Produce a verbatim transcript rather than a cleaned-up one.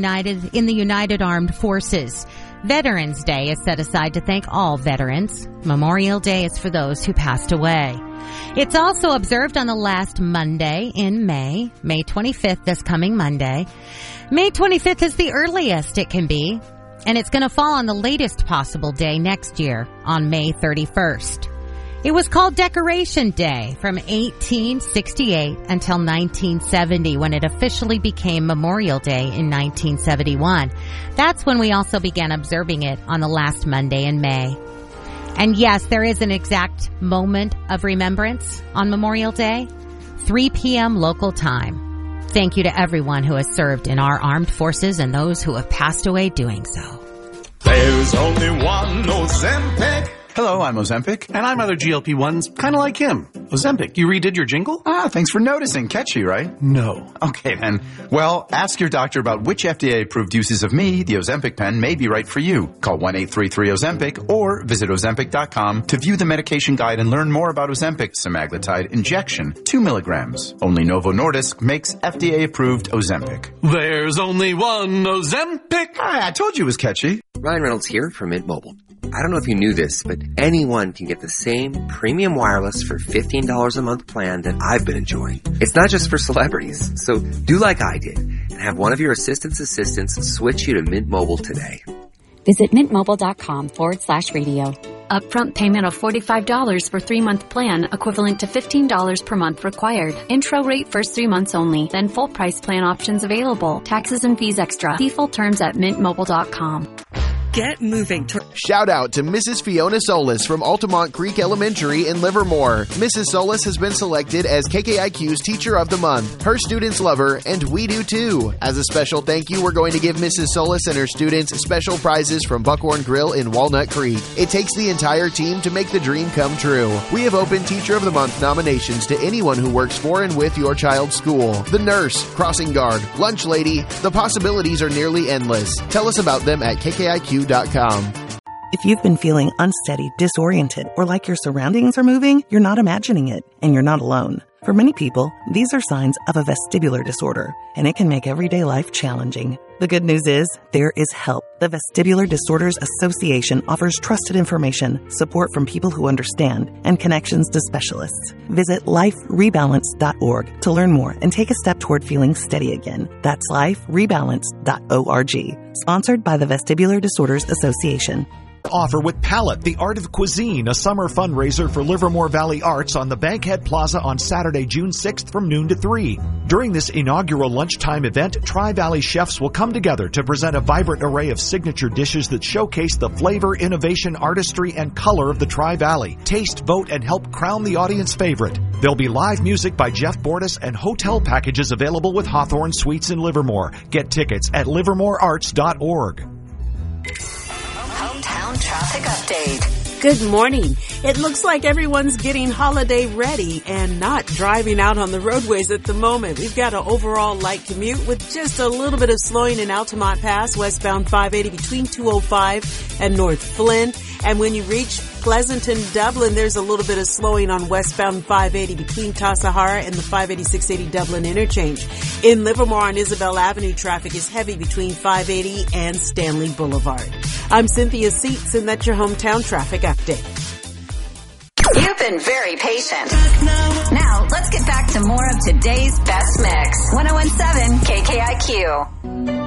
United in the United Armed Forces. Veterans Day is set aside to thank all veterans. Memorial Day is for those who passed away. It's also observed on the last Monday in May, May twenty-fifth, this coming Monday. May twenty-fifth is the earliest it can be, and it's going to fall on the latest possible day next year, on May thirty-first. It was called Decoration Day from eighteen sixty-eight until nineteen seventy, when it officially became Memorial Day in nineteen seventy-one. That's when we also began observing it on the last Monday in May. And yes, there is an exact moment of remembrance on Memorial Day, three p.m. local time. Thank you to everyone who has served in our armed forces and those who have passed away doing so. There's only one Ozempic. Hello, I'm Ozempic. And I'm other G L P ones, kind of like him. Ozempic, you redid your jingle? Ah, thanks for noticing. Catchy, right? No. Okay, then. Well, ask your doctor about which F D A-approved uses of me, the Ozempic pen, may be right for you. Call one eight three three Ozempic or visit Ozempic dot com to view the medication guide and learn more about Ozempic semaglutide injection, two milligrams. Only Novo Nordisk makes F D A-approved Ozempic. There's only one Ozempic. Ah, I told you it was catchy. Ryan Reynolds here from Mint Mobile. I don't know if you knew this, but anyone can get the same premium wireless for fifteen dollars a month plan that I've been enjoying. It's not just for celebrities. So do like I did and have one of your assistant's assistants switch you to Mint Mobile today. Visit mintmobile.com forward slash radio. Upfront payment of forty-five dollars for three-month plan, equivalent to fifteen dollars per month required. Intro rate first three months only, then full price plan options available. Taxes and fees extra. See full terms at mint mobile dot com. Get moving. To- Shout out to Missus Fiona Solis from Altamont Creek Elementary in Livermore. Missus Solis has been selected as K K I Q's Teacher of the Month. Her students love her, and we do too. As a special thank you, we're going to give Missus Solis and her students special prizes from Buckhorn Grill in Walnut Creek. It takes the entire team to make the dream come true. We have opened Teacher of the Month nominations to anyone who works for and with your child's school. The nurse, crossing guard, lunch lady, the possibilities are nearly endless. Tell us about them at K K I Q dot com. If you've been feeling unsteady, disoriented, or like your surroundings are moving, you're not imagining it, and you're not alone. For many people, these are signs of a vestibular disorder, and it can make everyday life challenging. The good news is, there is help. The Vestibular Disorders Association offers trusted information, support from people who understand, and connections to specialists. Visit life rebalance dot org to learn more and take a step toward feeling steady again. That's life rebalance dot org. Sponsored by the Vestibular Disorders Association. Offer with Palette, the Art of Cuisine, a summer fundraiser for Livermore Valley Arts on the Bankhead Plaza on Saturday, June sixth from noon to three. During this inaugural lunchtime event, Tri-Valley chefs will come together to present a vibrant array of signature dishes that showcase the flavor, innovation, artistry, and color of the Tri-Valley. Taste, vote, and help crown the audience favorite. There'll be live music by Jeff Bordas and hotel packages available with Hawthorne Suites in Livermore. Get tickets at livermore arts dot org. Hometown traffic update. Good morning. It looks like everyone's getting holiday ready and not driving out on the roadways at the moment. We've got an overall light commute with just a little bit of slowing in Altamont Pass, westbound five eighty between two oh five and North Flint. And when you reach Pleasanton, Dublin, there's a little bit of slowing on westbound five eighty between Tassajara and the five eighty, six eighty Dublin interchange. In Livermore on Isabel Avenue, traffic is heavy between five eighty and Stanley Boulevard. I'm Cynthia Seats, and that's your hometown traffic update. You've been very patient. Now, let's get back to more of today's best mix. one oh one point seven K K I Q.